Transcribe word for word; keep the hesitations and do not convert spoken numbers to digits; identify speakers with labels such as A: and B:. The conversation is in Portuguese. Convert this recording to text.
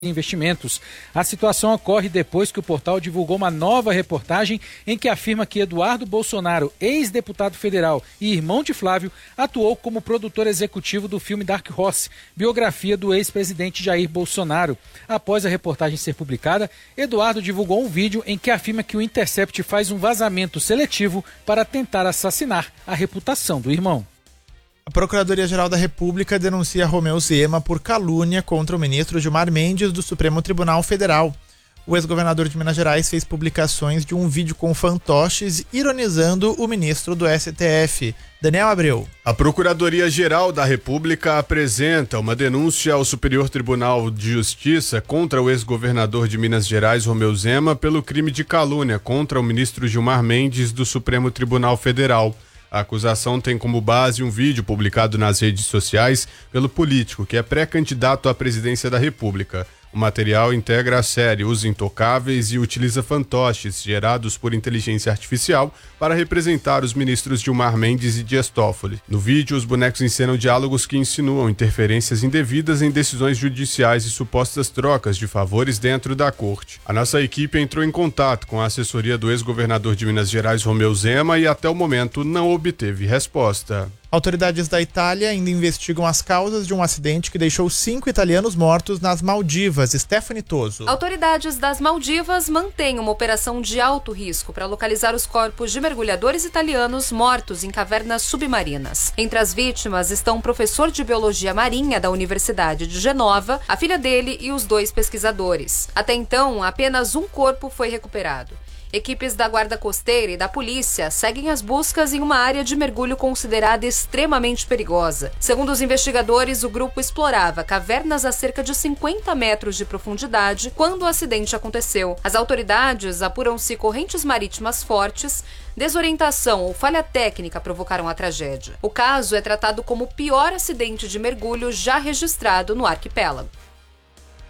A: Investimentos. A situação ocorre depois que o portal divulgou uma nova reportagem em que afirma que Eduardo Bolsonaro, ex-deputado federal e irmão de Flávio, atuou como produtor executivo do filme Dark Horse, biografia do ex-presidente Jair Bolsonaro. Após a reportagem ser publicada, Eduardo divulgou um vídeo em que afirma que o Intercept faz um vazamento seletivo para tentar assassinar a reputação do irmão.
B: A Procuradoria-Geral da República denuncia Romeu Zema por calúnia contra o ministro Gilmar Mendes do Supremo Tribunal Federal. O ex-governador de Minas Gerais fez publicações de um vídeo com fantoches ironizando o ministro do S T F. Daniel Abreu.
C: A Procuradoria-Geral da República apresenta uma denúncia ao Superior Tribunal de Justiça contra o ex-governador de Minas Gerais, Romeu Zema, pelo crime de calúnia contra o ministro Gilmar Mendes do Supremo Tribunal Federal. A acusação tem como base um vídeo publicado nas redes sociais pelo político, que é pré-candidato à presidência da República. O material integra a série Os Intocáveis e utiliza fantoches gerados por inteligência artificial para representar os ministros Gilmar Mendes e Dias Toffoli. No vídeo, os bonecos encenam diálogos que insinuam interferências indevidas em decisões judiciais e supostas trocas de favores dentro da corte. A nossa equipe entrou em contato com a assessoria do ex-governador de Minas Gerais, Romeu Zema, e até o momento não obteve resposta.
B: Autoridades da Itália ainda investigam as causas de um acidente que deixou cinco italianos mortos nas Maldivas. Stephanie Toso.
D: Autoridades das Maldivas mantêm uma operação de alto risco para localizar os corpos de mergulhadores italianos mortos em cavernas submarinas. Entre as vítimas estão um professor de biologia marinha da Universidade de Genova, a filha dele e os dois pesquisadores. Até então, apenas um corpo foi recuperado. Equipes da Guarda Costeira e da polícia seguem as buscas em uma área de mergulho considerada extremamente perigosa. Segundo os investigadores, o grupo explorava cavernas a cerca de cinquenta metros de profundidade quando o acidente aconteceu. As autoridades apuram se correntes marítimas fortes, desorientação ou falha técnica provocaram a tragédia. O caso é tratado como o pior acidente de mergulho já registrado no arquipélago.